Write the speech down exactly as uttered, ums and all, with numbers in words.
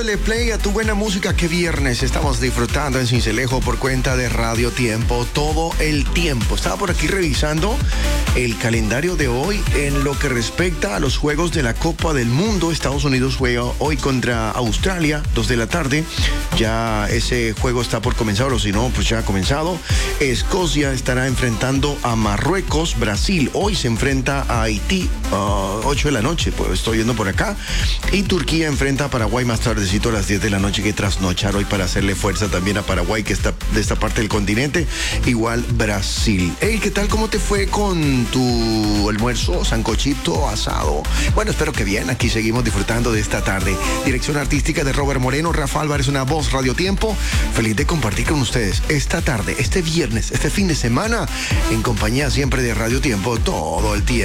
Le play a tu buena música que viernes estamos disfrutando en Sincelejo por cuenta de Radio Tiempo todo el tiempo. Estaba por aquí revisando el calendario de hoy en lo que respecta a los juegos de la Copa del Mundo. Estados Unidos juega hoy contra Australia, dos de la tarde. Ya ese juego está por comenzar, o si no, pues ya ha comenzado. Escocia estará enfrentando a Marruecos. Brasil hoy se enfrenta a Haití, uh, ocho de la noche, pues estoy viendo por acá. Y Turquía enfrenta a Paraguay más tardecito a las diez de la noche, que trasnochar hoy para hacerle fuerza también a Paraguay, que está de esta parte del continente. Igual Brasil. Hey, ¿qué tal? ¿Cómo te fue con tu almuerzo? Sancochito, asado. Bueno, espero que bien. Aquí seguimos disfrutando de esta tarde. Dirección artística de Robert Moreno, Rafa Álvarez, una voz, Radio Tiempo. Feliz de compartir con ustedes esta tarde, este viernes, este fin de semana, en compañía siempre de Radio Tiempo todo el tiempo.